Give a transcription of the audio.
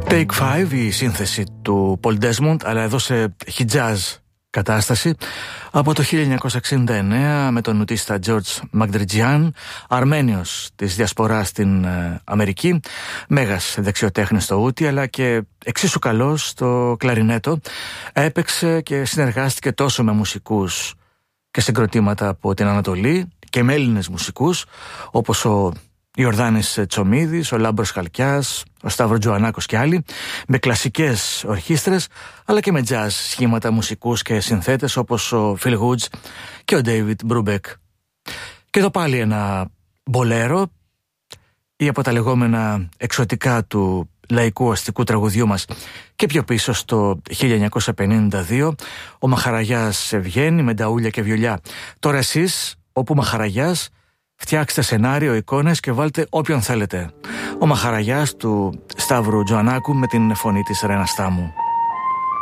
Take 5, η σύνθεση του Paul Desmond, αλλά εδώ σε hijaz κατάσταση, από το 1969 με τον νουτίστα George Magdrejian, Αρμένιος της διασποράς στην Αμερική, μέγας δεξιοτέχνης στο ούτι, αλλά και εξίσου καλός στο κλαρινέτο. Έπαιξε και συνεργάστηκε τόσο με μουσικούς και συγκροτήματα από την Ανατολή και με Έλληνες μουσικούς, όπως ο Ιορδάνης Τσομίδης, ο Λάμπρος Χαλκιάς, ο Σταύρος Τζοανάκος και άλλοι, με κλασικές ορχήστρες, αλλά και με jazz σχήματα μουσικούς και συνθέτες όπως ο Phil Woods και ο David Brubeck. Και εδώ πάλι ένα μπολέρο, ή από τα λεγόμενα εξωτικά του λαϊκού αστικού τραγουδιού μας, και πιο πίσω στο 1952 ο Μαχαραγιάς βγαίνει με νταούλια και βιολιά. Τώρα εσείς, όπου Μαχαραγιάς, φτιάξτε σενάριο, εικόνες και βάλτε όποιον θέλετε. Ο Μαχαραγιάς του Σταύρου Τζοανάκου με την φωνή της Ρένα Στάμου.